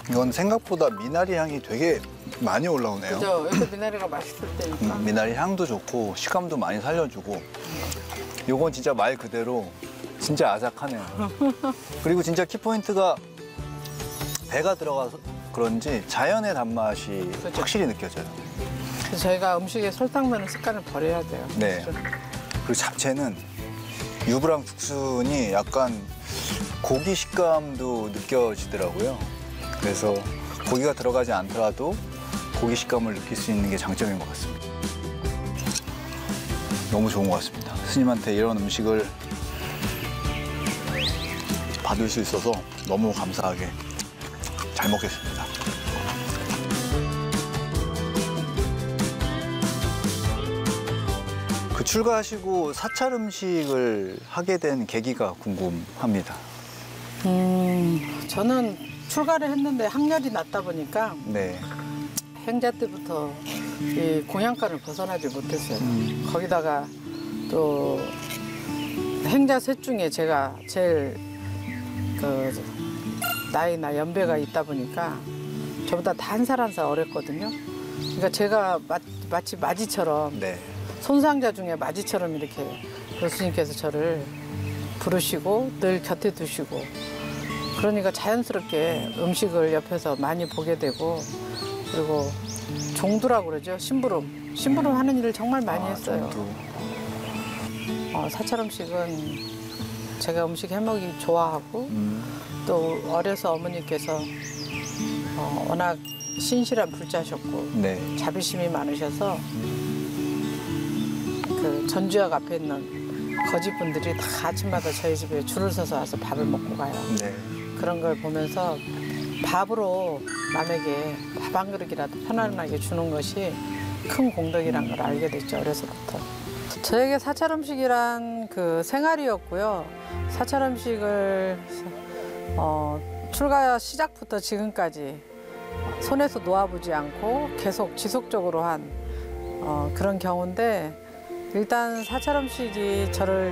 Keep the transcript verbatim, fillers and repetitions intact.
이건 생각보다 미나리 향이 되게 많이 올라오네요. 그죠? 이렇게 미나리가 맛있을 때니까. 음, 미나리 향도 좋고 식감도 많이 살려주고 요건 진짜 말 그대로 진짜 아삭하네요. 그리고 진짜 키포인트가 배가 들어가서 그런지 자연의 단맛이 그죠. 확실히 느껴져요. 그래서 저희가 음식에 설탕 넣는 습관을 버려야 돼요. 네. 그죠? 그리고 잡채는 유부랑 국순이 약간 고기 식감도 느껴지더라고요. 그래서 고기가 들어가지 않더라도 고기 식감을 느낄 수 있는 게 장점인 것 같습니다. 너무 좋은 것 같습니다. 스님한테 이런 음식을 받을 수 있어서 너무 감사하게 잘 먹겠습니다. 그 출가하시고 사찰 음식을 하게 된 계기가 궁금합니다. 음, 저는 출가를 했는데 학렬이 났다 보니까 네. 행자 때부터 이 공양간을 벗어나지 못했어요. 거기다가 또 행자 셋 중에 제가 제일 그 나이나 연배가 있다 보니까 저보다 다 한 살 한 살 어렸거든요. 그러니까 제가 마, 마치 마지처럼 네. 손상자 중에 마지처럼 이렇게 교수님께서 저를 부르시고 늘 곁에 두시고 그러니까 자연스럽게 음식을 옆에서 많이 보게 되고 그리고 종두라고 그러죠. 심부름. 심부름 하는 일을 정말 많이 아, 했어요. 정도. 어, 사찰 음식은 제가 음식 해먹기 좋아하고 음. 또 어려서 어머니께서 어, 워낙 신실한 불자셨고 네. 자비심이 많으셔서 그 전주역 앞에 있는 거지분들이 다 아침마다 저희 집에 줄을 서서 와서 밥을 먹고 가요. 네. 그런 걸 보면서 밥으로 남에게 밥 한 그릇이라도 편안하게 주는 것이 큰 공덕이란 걸 알게 됐죠, 어려서부터. 저에게 사찰 음식이란 그 생활이었고요. 사찰 음식을 어, 출가 시작부터 지금까지 손에서 놓아보지 않고 계속 지속적으로 한 어, 그런 경우인데 일단 사찰 음식이 저를